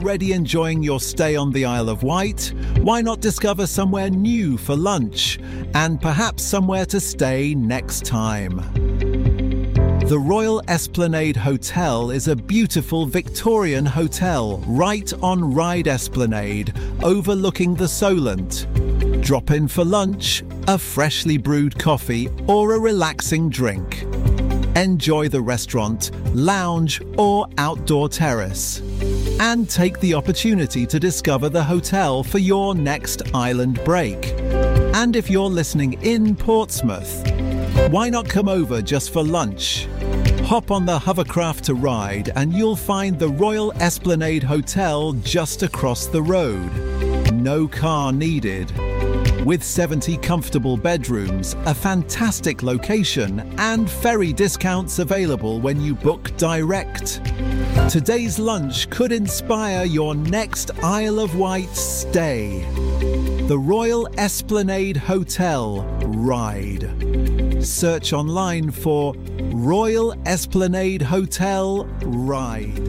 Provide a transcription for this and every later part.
already enjoying your stay on the Isle of Wight? Why not discover somewhere new for lunch and perhaps somewhere to stay next time? The Royal Esplanade Hotel is a beautiful Victorian hotel right on Ryde Esplanade, overlooking the Solent. Drop in for lunch, a freshly brewed coffee or a relaxing drink. Enjoy the restaurant, lounge or outdoor terrace. And take the opportunity to discover the hotel for your next island break. And if you're listening in Portsmouth, why not come over just for lunch? Hop on the hovercraft to Ryde and you'll find the Royal Esplanade Hotel just across the road. No car needed. With 70 comfortable bedrooms, a fantastic location and ferry discounts available when you book direct. Today's lunch could inspire your next Isle of Wight stay. The Royal Esplanade Hotel, Ryde. Search online for Royal Esplanade Hotel, Ryde.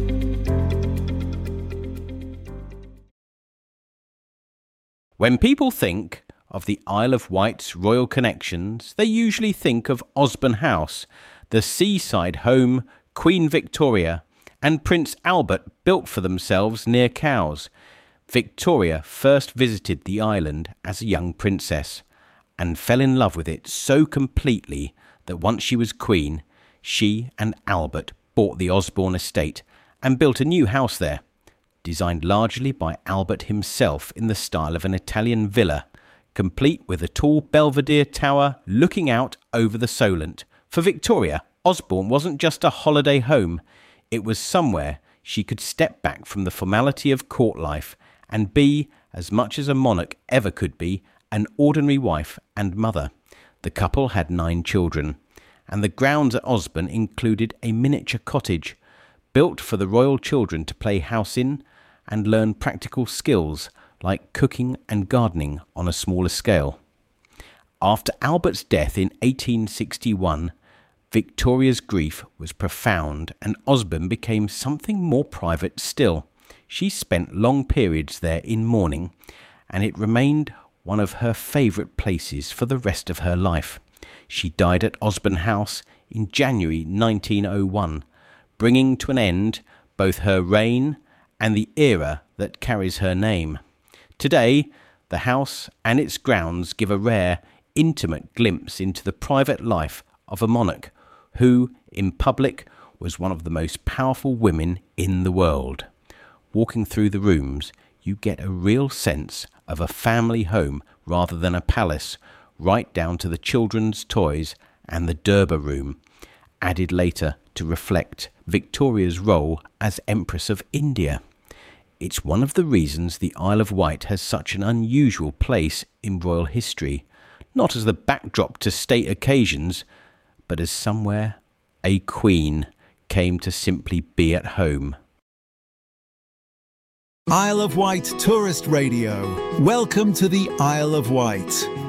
When people think of the Isle of Wight's royal connections, they usually think of Osborne House, the seaside home Queen Victoria and Prince Albert built for themselves near Cowes. Victoria first visited the island as a young princess and fell in love with it so completely that once she was queen, she and Albert bought the Osborne estate and built a new house there, designed largely by Albert himself in the style of an Italian villa, complete with a tall Belvedere tower looking out over the Solent. For Victoria, Osborne wasn't just a holiday home, it was somewhere she could step back from the formality of court life and be, as much as a monarch ever could be, an ordinary wife and mother. The couple had 9 children, and the grounds at Osborne included a miniature cottage, built for the royal children to play house in and learn practical skills like cooking and gardening on a smaller scale. After Albert's death in 1861, Victoria's grief was profound and Osborne became something more private still. She spent long periods there in mourning, and it remained one of her favourite places for the rest of her life. She died at Osborne House in January 1901, bringing to an end both her reign and the era that carries her name. Today, the house and its grounds give a rare, intimate glimpse into the private life of a monarch who, in public, was one of the most powerful women in the world. Walking through the rooms, you get a real sense of a family home rather than a palace, right down to the children's toys and the Durbar room, added later to reflect Victoria's role as Empress of India. It's one of the reasons the Isle of Wight has such an unusual place in royal history, not as the backdrop to state occasions, but as somewhere a queen came to simply be at home. Isle of Wight Tourist Radio. Welcome to the Isle of Wight.